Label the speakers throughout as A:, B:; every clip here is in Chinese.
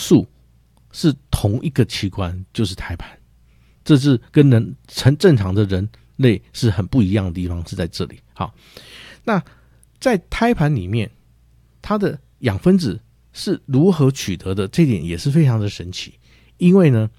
A: 素是同一个器官，就是胎盘。这是跟正常的人类是很不一样的地方，是在这里。好，那在胎盘里面，它的养分子是如何取得的？这点也是非常的神奇。因为呢，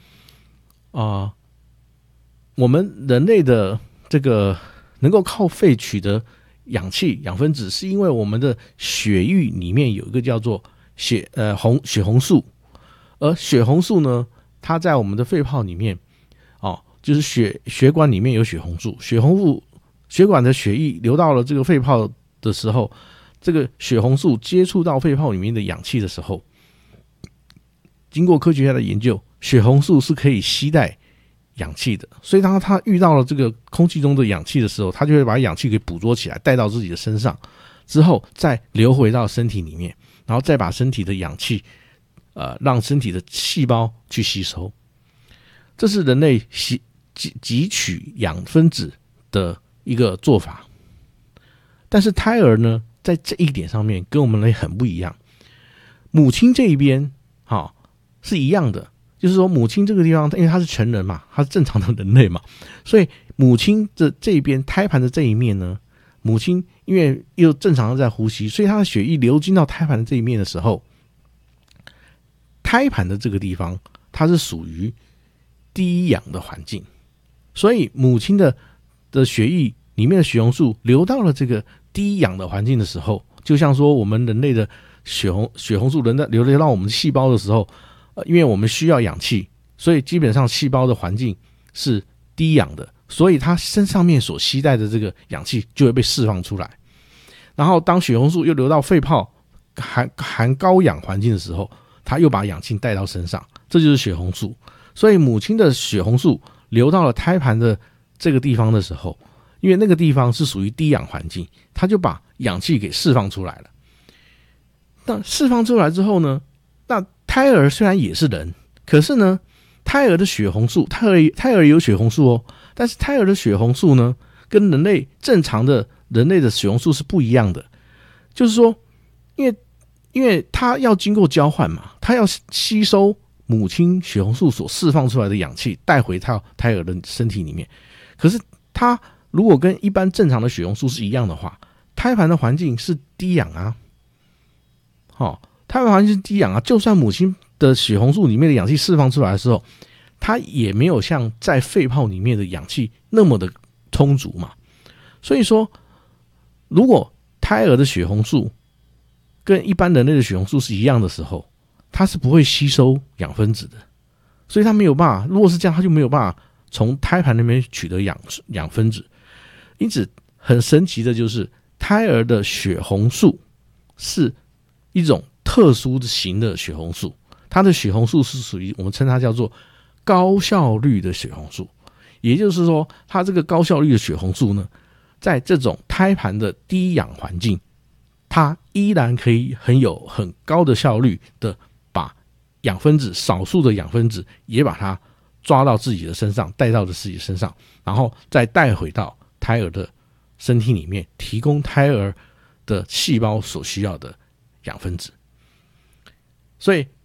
A: 我们人类的这个能够靠肺取得氧气养分子，是因为我们的血液里面有一个叫做血红素，而血红素呢，它在我们的肺泡里面，就是血管里面有血红素，血管的血液流到了这个肺泡的时候，这个血红素接触到肺泡里面的氧气的时候，经过科学家的研究，血红素是可以携带氧气的，所以当它遇到了这个空气中的氧气的时候，它就会把氧气给捕捉起来，带到自己的身上，之后再流回到身体里面，然后再把身体的氧气让身体的细胞去吸收。这是人类汲取养分子的一个做法。但是胎儿呢，在这一点上面跟我们人类很不一样。母亲这一边是一样的，就是说母亲这个地方，因为她是成人嘛，她是正常的人类嘛，所以母亲的这一边，胎盘的这一面呢，母亲因为又正常的在呼吸，所以她的血液流经到胎盘的这一面的时候，胎盘的这个地方它是属于低氧的环境，所以母亲的血液里面的血红素流到了这个低氧的环境的时候，就像说我们人类的血红素流到我们细胞的时候，因为我们需要氧气，所以基本上细胞的环境是低氧的，所以它身上面所携带的这个氧气就会被释放出来。然后当血红素又流到肺泡含高氧环境的时候，它又把氧气带到身上，这就是血红素。所以母亲的血红素流到了胎盘的这个地方的时候，因为那个地方是属于低氧环境，它就把氧气给释放出来了。那释放出来之后呢，那胎儿虽然也是人，可是呢，胎儿的血红素，胎儿有血红素哦，但是胎儿的血红素呢，跟正常的人类的血红素是不一样的。就是说，因为它要经过交换嘛，它要吸收母亲血红素所释放出来的氧气，带回到胎儿的身体里面。可是它如果跟一般正常的血红素是一样的话，胎盘的环境是低氧啊，胎盘环境是低氧啊，就算母亲的血红素里面的氧气释放出来的时候，它也没有像在肺泡里面的氧气那么的充足嘛。所以说，如果胎儿的血红素跟一般人类的血红素是一样的时候，它是不会吸收养分子的，所以它没有办法，如果是这样，它就没有办法从胎盘那边取得养分子。因此很神奇的就是胎儿的血红素是一种特殊型的血红素，它的血红素是属于我们称它叫做高效率的血红素。也就是说，它这个高效率的血红素呢，在这种胎盘的低氧环境，它依然可以很高的效率的把养分子，少数的养分子也把它抓到自己的身上，带到自己的身上，然后再带回到胎儿的身体里面，提供胎儿的细胞所需要的养分子。所以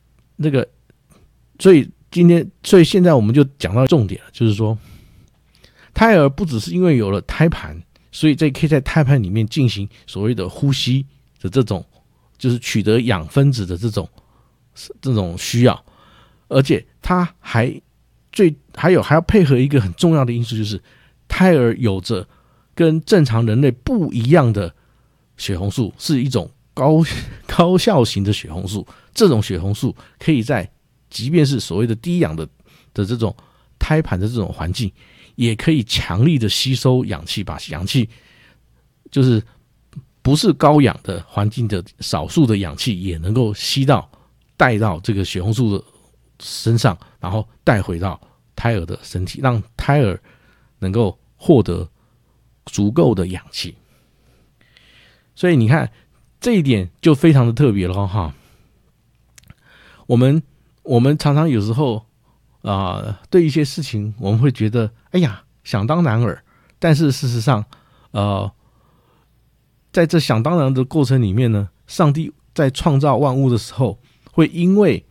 A: 现在我们就讲到重点了，就是说，胎儿不只是因为有了胎盘，所以可以在胎盘里面进行所谓的呼吸的这种，就是取得养分子的这种需要，而且它还要配合一个很重要的因素，就是胎儿有着跟正常人类不一样的血红素，是一种高效型的血红素。这种血红素可以在即便是所谓的低氧的这种胎盘的这种环境，也可以强力的吸收氧气，把氧气就是不是高氧的环境的少数的氧气也能够带到这个血红素的身上，然后带回到胎儿的身体，让胎儿能够获得足够的氧气。所以你看这一点就非常的特别了哈。我们常常有时候对一些事情我们会觉得哎呀想当然耳，但是事实上在这想当然的过程里面呢，上帝在创造万物的时候，会因为